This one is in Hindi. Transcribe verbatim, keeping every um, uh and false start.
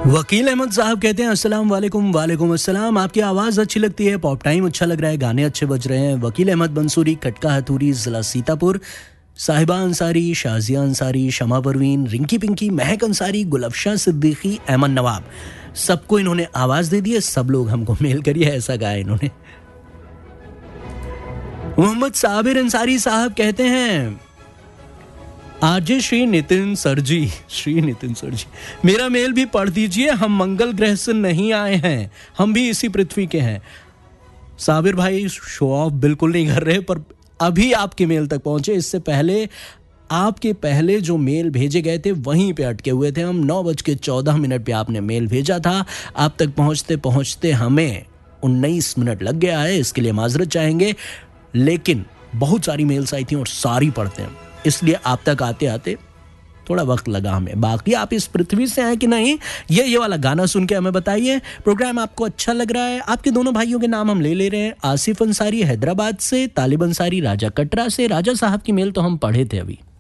वकील अहमद साहब कहते हैं अस्सलाम वालेकुम। वालेकुम अस्सलाम। आपकी आवाज़ अच्छी लगती है, पॉप टाइम अच्छा लग रहा है, गाने अच्छे बज रहे हैं। वकील अहमद बंसूरी, खटका हथूरी, ज़िला सीतापुर। साहिबा अंसारी, शाजिया अंसारी, शमा परवीन, रिंकी पिंकी, महक अंसारी, गुलफशा सिद्दीकी, अहमद नवाब, सबको इन्होंने आवाज़ दे दी है। सब लोग हमको मेल करिए, ऐसा कहा इन्होंने। मोहम्मद साबिर अंसारी साहब कहते हैं आरजे श्री नितिन सर जी, श्री नितिन सर जी, मेरा मेल भी पढ़ दीजिए। हम मंगल ग्रह से नहीं आए हैं, हम भी इसी पृथ्वी के हैं। साबिर भाई शो ऑफ बिल्कुल नहीं कर रहे, पर अभी आपके मेल तक पहुंचे। इससे पहले आपके पहले जो मेल भेजे गए थे वहीं पे अटके हुए थे हम। नौ बज के चौदह मिनट पे आपने मेल भेजा था, आप तक पहुंचते पहुंचते हमें उन्नीस मिनट लग गया है। इसके लिए माजरत चाहेंगे, लेकिन बहुत सारी मेल्स आई थी और सारी पढ़ते हैं, इसलिए आप तक आते आते थोड़ा वक्त लगा हमें। बाकी आप इस पृथ्वी से हैं कि नहीं, ये ये वाला गाना सुन के हमें बताइए। प्रोग्राम आपको अच्छा लग रहा है? आपके दोनों भाइयों के नाम हम ले ले रहे हैं। आसिफ अंसारी हैदराबाद से, तालिब अंसारी राजा कटरा से। राजा साहब की मेल तो हम पढ़े थे अभी।